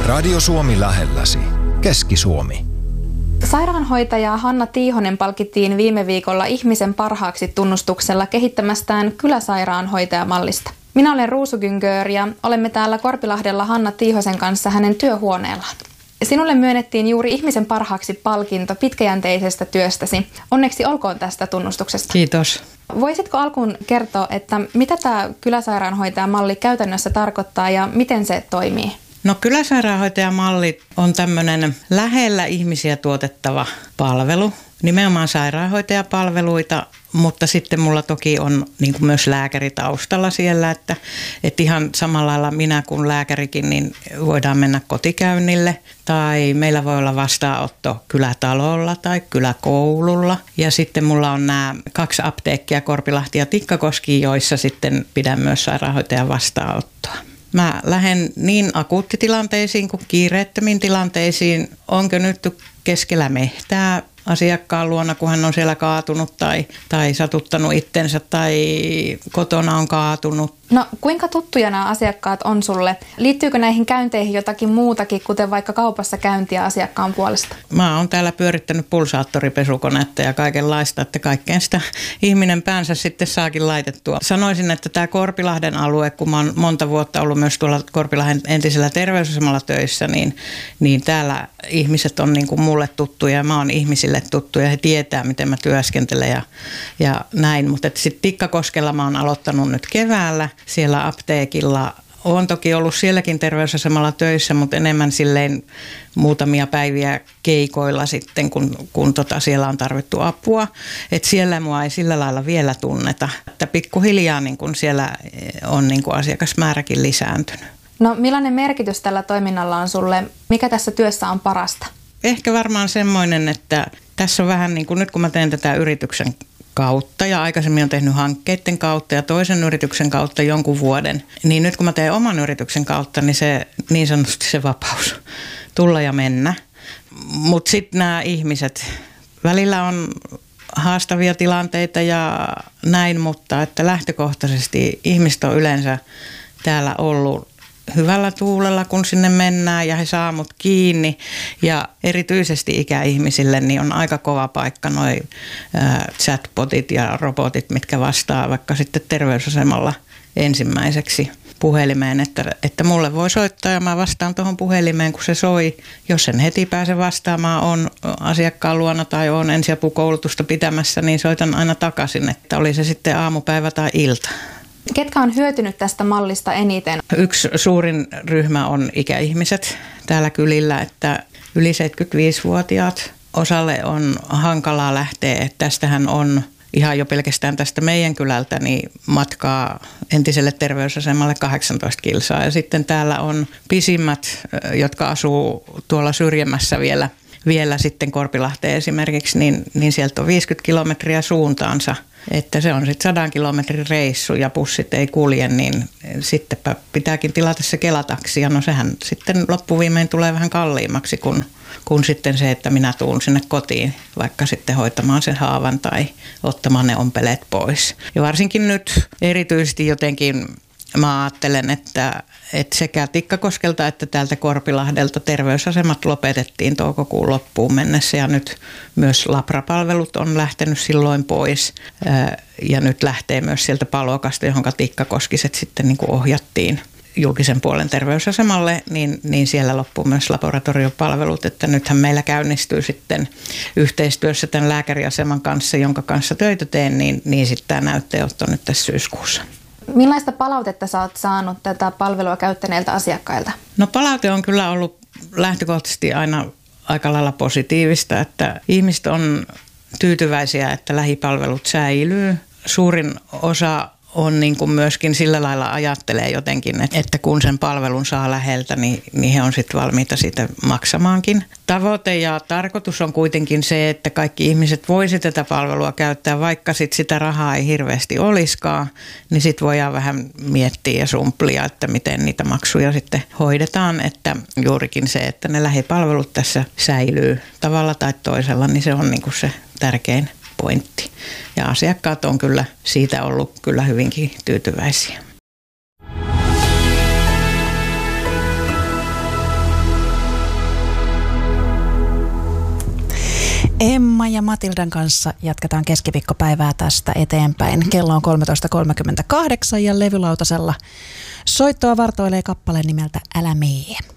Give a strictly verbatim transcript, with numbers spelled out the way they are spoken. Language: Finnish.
Radio Suomi lähelläsi. Keski-Suomi. Sairaanhoitaja Hanna Tiihonen palkittiin viime viikolla ihmisen parhaaksi tunnustuksella kehittämästään kyläsairaanhoitajamallista. Minä olen Ruusu Gyngör ja olemme täällä Korpilahdella Hanna Tiihosen kanssa hänen työhuoneellaan. Sinulle myönnettiin juuri ihmisen parhaaksi palkinto pitkäjänteisestä työstäsi. Onneksi olkoon tästä tunnustuksesta. Kiitos. Voisitko alkuun kertoa, että mitä tämä kyläsairaanhoitajamalli käytännössä tarkoittaa ja miten se toimii? No kyläsairaanhoitajamalli on tämmöinen lähellä ihmisiä tuotettava palvelu, nimenomaan sairaanhoitajapalveluita, mutta sitten mulla toki on niin kuin myös lääkäri taustalla siellä, että, että ihan samalla lailla minä kuin lääkärikin niin voidaan mennä kotikäynnille tai meillä voi olla vastaanotto kylätalolla tai kyläkoululla ja sitten mulla on nämä kaksi apteekkia Korpilahti ja Tikkakoski, joissa sitten pidän myös sairaanhoitajan vastaanottoa. Mä lähden niin akuuttitilanteisiin kuin kiireettömiin tilanteisiin. Onko nyt keskellä mehtää asiakkaan luona, kun hän on siellä kaatunut tai, tai satuttanut itsensä tai kotona on kaatunut. No kuinka tuttuja nämä asiakkaat on sulle? Liittyykö näihin käynteihin jotakin muutakin, kuten vaikka kaupassa käyntiä asiakkaan puolesta? Mä oon täällä pyörittänyt pulsaattoripesukonetta ja kaikenlaista, että kaikkeen sitä ihminen päänsä sitten saakin laitettua. Sanoisin, että tämä Korpilahden alue, kun mä oon monta vuotta ollut myös tuolla Korpilahden entisellä terveysasemalla töissä, niin, niin täällä ihmiset on niin kuin mulle tuttuja ja mä oon ihmisille tuttuja. He tietää, miten mä työskentelen ja, ja näin. Mutta sitten Tikkakoskella mä oon aloittanut nyt keväällä siellä apteekilla. Olen toki ollut sielläkin terveysasemalla töissä, mutta enemmän silleen muutamia päiviä keikoilla sitten, kun, kun tota siellä on tarvittu apua. Et siellä mua ei sillä lailla vielä tunneta. Että pikkuhiljaa niin kun siellä on niin kun asiakasmääräkin lisääntynyt. No millainen merkitys tällä toiminnalla on sulle? Mikä tässä työssä on parasta? Ehkä varmaan semmoinen, että tässä on vähän niin kuin nyt kun mä teen tätä yrityksen kautta ja aikaisemmin on tehnyt hankkeiden kautta ja toisen yrityksen kautta jonkun vuoden, niin nyt kun mä teen oman yrityksen kautta, niin se niin sanotusti se vapaus tulla ja mennä. Mutta sitten nämä ihmiset, välillä on haastavia tilanteita ja näin, mutta että lähtökohtaisesti ihmiset on yleensä täällä ollut hyvällä tuulella, kun sinne mennään ja he saa mut kiinni. Ja erityisesti ikäihmisille niin on aika kova paikka noi ää, chatbotit ja robotit, mitkä vastaa vaikka sitten terveysasemalla ensimmäiseksi puhelimeen, että, että mulle voi soittaa ja mä vastaan tuohon puhelimeen, kun se soi. Jos en heti pääse vastaamaan, on asiakkaan luona tai on ensiapukoulutusta pitämässä, niin soitan aina takaisin, että oli se sitten aamupäivä tai ilta. Ketkä on hyötynyt tästä mallista eniten? Yksi suurin ryhmä on ikäihmiset täällä kylillä, että yli seitsemänkymmentäviisivuotiaat. Osalle on hankalaa lähteä, että tästähän on ihan jo pelkästään tästä meidän kylältä niin matkaa entiselle terveysasemalle kahdeksantoista kilsaa. Ja sitten täällä on pisimmät, jotka asuu tuolla syrjemmässä vielä, vielä sitten Korpilahteen esimerkiksi, niin, niin sieltä on viisikymmentä kilometriä suuntaansa. Että se on sitten sadan kilometrin reissu ja bussit ei kulje, niin sittenpä pitääkin tilata se kelataksi. Ja no sehän sitten loppuviimein tulee vähän kalliimmaksi kuin, kuin sitten se, että minä tuun sinne kotiin vaikka sitten hoitamaan sen haavan tai ottamaan ne ompeleet pois. Ja varsinkin nyt erityisesti jotenkin mä ajattelen, että, että sekä Tikkakoskelta että täältä Korpilahdelta terveysasemat lopetettiin toukokuun loppuun mennessä ja nyt myös labrapalvelut on lähtenyt silloin pois ja nyt lähtee myös sieltä Palokasta, johon Tikkakoskiset sitten niin kuin ohjattiin julkisen puolen terveysasemalle, niin, niin siellä loppuu myös laboratoriopalvelut, että nythän meillä käynnistyy sitten yhteistyössä tämän lääkäriaseman kanssa, jonka kanssa töitä teen, niin, niin sitten tämä näytteenotto nyt tässä syyskuussa. Millaista palautetta sä oot saanut tätä palvelua käyttäneiltä asiakkailta? No palaute on kyllä ollut lähtökohtaisesti aina aika lailla positiivista, että ihmiset on tyytyväisiä, että lähipalvelut säilyy. Suurin osa on niin kuin myöskin sillä lailla ajattelee jotenkin, että kun sen palvelun saa läheltä, niin, niin he on sitten valmiita siitä maksamaankin. Tavoite ja tarkoitus on kuitenkin se, että kaikki ihmiset voisi tätä palvelua käyttää, vaikka sit sitä rahaa ei hirveästi olisikaan, niin sitten voidaan vähän miettiä ja sumplia, että miten niitä maksuja sitten hoidetaan, että juurikin se, että ne lähipalvelut tässä säilyy tavalla tai toisella, niin se on niin kuin se tärkein pointti. Ja asiakkaat on kyllä siitä ollut kyllä hyvinkin tyytyväisiä. Emma ja Matildan kanssa jatketaan keskiviikkopäivää tästä eteenpäin. Kello on kolmetoista kolmekymmentäkahdeksan ja levylautasella soittoa vartoilee kappale nimeltä Älä mee.